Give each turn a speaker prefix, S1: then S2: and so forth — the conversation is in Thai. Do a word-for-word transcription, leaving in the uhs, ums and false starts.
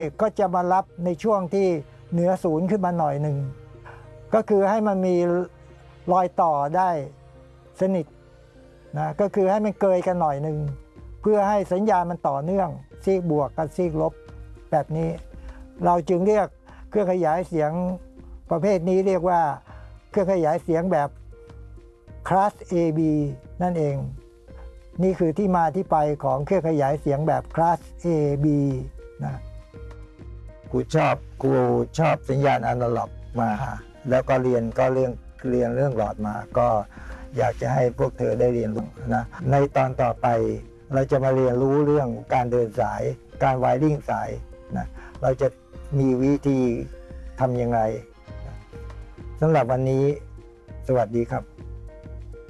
S1: ก็จะมารับในช่วงที่เหนือศูนย์ขึ้นมาหน่อยหนึ่งก็คือให้มันมีรอยต่อได้สนิทนะก็คือให้มันเกยกันหน่อยหนึ่งเพื่อให้สัญญาณมันต่อเนื่องซีกบวกกับซีกลบแบบนี้เราจึงเรียกเครื่องขยายเสียงประเภทนี้เรียกว่าเครื่องขยายเสียงแบบคลาส เอ บี นั่นเองนี่คือที่มาที่ไปของเครื่องขยายเสียงแบบคลาส เอ บี นะครูชอบครูชอบสัญญาณอนาล็อกมาแล้วก็เรียนก็เรื่องเรียนเรื่องหลอดมาก็อยากจะให้พวกเธอได้เรียนรู้นะในตอนต่อไปเราจะมาเรียนรู้เรื่องการเดินสายการไวริ่งสายนะเราจะมีวิธีทำยังไงสำหรับวันนี้สวัสดีครับ